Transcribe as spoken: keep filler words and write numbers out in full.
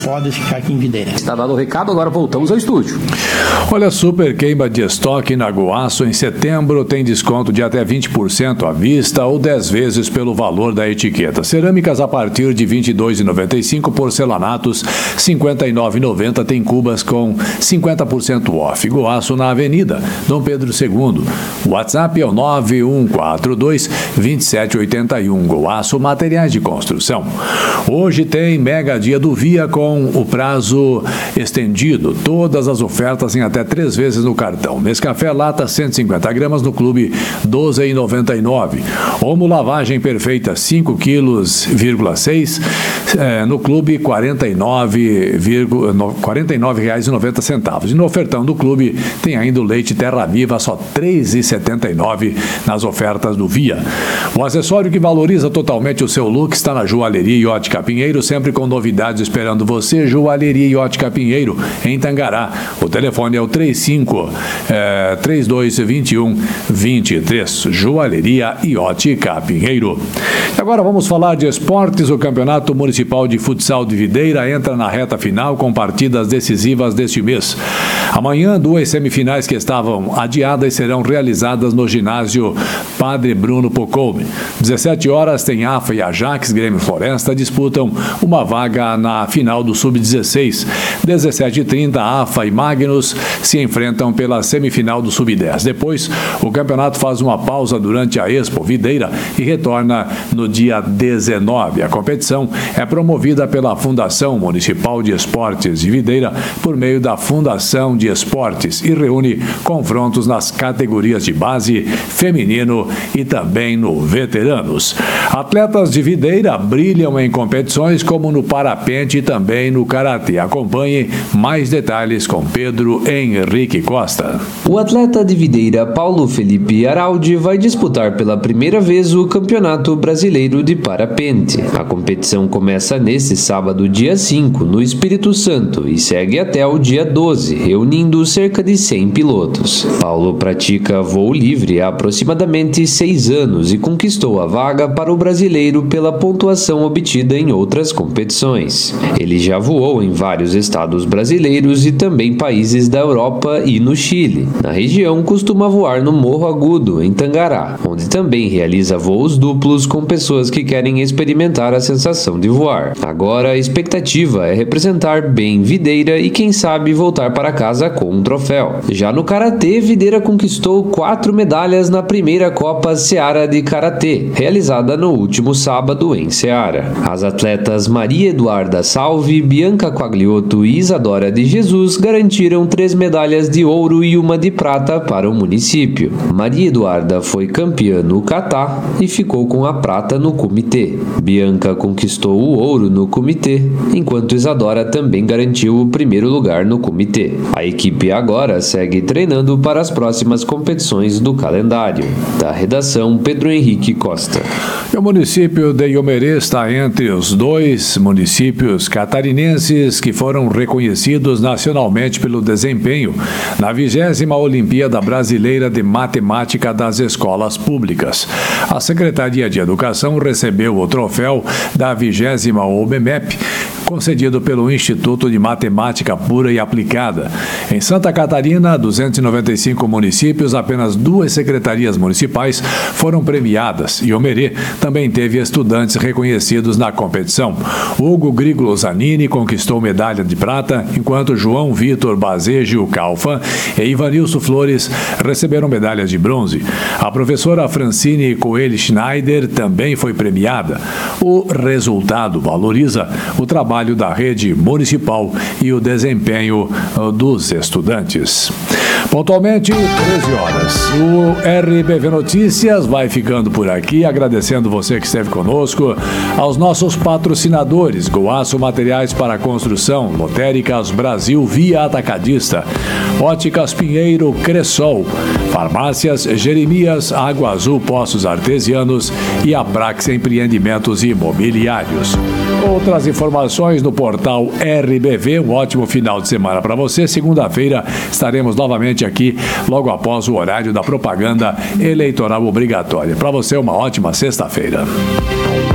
Pode ficar aqui em Videira. Está dado o recado, agora voltamos ao estúdio. Olha, super queima de estoque na Goaço em setembro tem desconto de até vinte por cento à vista ou dez vezes pelo valor da etiqueta. Cerâmicas a partir de vinte e dois reais e noventa e cinco centavos, porcelanatos cinquenta e nove reais e noventa centavos, tem cubas com cinquenta por cento off. Goaço na Avenida Dom Pedro segundo. O WhatsApp é o nove um quatro dois, dois sete oito um. Goaço Materiais de Construção. Hoje tem mega dia do Via com o prazo estendido. Todas as ofertas em até três vezes no cartão. Nescafé lata cento e cinquenta gramas no Clube doze reais e noventa e nove centavos. Omo lavagem perfeita cinco quilos, seis é, no Clube quarenta e nove reais e noventa centavos. E no ofertão do Clube tem ainda o leite Terra Viva só três reais e setenta e nove centavos nas ofertas do Via. O acessório que valoriza totalmente o seu look está na Joalheria e Ótica Pinheiro, sempre com novidades esperando você. Joalheria e Ótica Pinheiro, em Tangará. O telefone é o trinta e cinco, trinta e dois, vinte e um, vinte e três. Joalheria e Ótica Pinheiro. E agora vamos falar de esportes. O Campeonato Municipal de Futsal de Videira entra na reta final com partidas decisivas deste mês. Amanhã, duas semifinais que estavam adiadas serão realizadas no ginásio Padre Bruno Pocoume. dezessete horas tem A F A e Ajax, Grêmio Floresta disputam uma vaga na final do sub dezesseis. dezessete e trinta, A F A e Magnus se enfrentam pela semifinal do sub dez. Depois, o campeonato faz uma pausa durante a Expo Videira e retorna no dia dezenove. A competição é promovida pela Fundação Municipal de Esportes de Videira por meio da Fundação de Esportes e reúne confrontos nas categorias de base, feminino e também no veteranos. Atletas de Videira brilham em competições como no parapente e também no karatê. Acompanhe mais detalhes com Pedro Henrique Costa. O atleta de Videira, Paulo Felipe Araldi, vai disputar pela primeira vez o Campeonato Brasileiro de Parapente. A competição começa neste sábado, dia cinco, no Espírito Santo e segue até o dia doze, reunindo cerca de cem pilotos. Paulo pratica voo livre há aproximadamente seis anos e conquistou a vaga para o brasileiro pela pontuação obtida em outras competições. Ele já voou em vários estados brasileiros e também países da Europa e no Chile. Na região, costuma voar no Morro Agudo, em Tangará, onde também realiza voos duplos com pessoas que querem experimentar a sensação de voar. Agora, a expectativa é representar bem Videira e, quem sabe, voltar para casa com um troféu. Já no karatê, Videira conquistou quatro medalhas na primeira Copa Seara de Karatê, realizada no último sábado em Ceará. As atletas Maria Eduarda Salve, Bianca Quagliotto e Isadora de Jesus garantiram três medalhas de ouro e uma de prata para o município. Maria Eduarda foi campeã no kata e ficou com a prata no comitê. Bianca conquistou o ouro no comitê, enquanto Isadora também garantiu o primeiro lugar no comitê. A equipe agora segue treinando para as próximas competições do calendário. Da redação, Pedro Henrique Costa. E o município de Iomerê está entre os dois municípios catarinenses que foram reconhecidos nacionalmente pelo desempenho na vigésima Olimpíada Brasileira de Matemática das Escolas Públicas. A Secretaria de Educação recebeu o troféu da vigésima O B M E P, concedido pelo Instituto de Matemática Pura e Aplicada. Em Santa Catarina, duzentos e noventa e cinco municípios, apenas duas secretarias municipais foram premiadas. E Iomerê também teve estudantes reconhecidos na competição. Hugo Grigolo Zanini conquistou medalha de prata, enquanto João Vitor Bazejo Calfa e Ivanilson Flores receberam medalhas de bronze. A professora Francine Coelho Schneider também foi premiada. O resultado valoriza o trabalho da rede municipal e o desempenho dos estudantes. Pontualmente, treze horas. O R B V Notícias vai ficando por aqui, agradecendo você que esteve conosco, aos nossos patrocinadores, Goaço Materiais para Construção, Lotéricas Brasil Via Atacadista, Óticas Pinheiro, Cressol, Farmácias Jeremias, Água Azul Poços Artesianos e a Prax Empreendimentos Imobiliários. Outras informações no portal R B V. Um ótimo final de semana para você. Segunda-feira estaremos novamente aqui, logo após o horário da propaganda eleitoral obrigatória. Para você, uma ótima sexta-feira.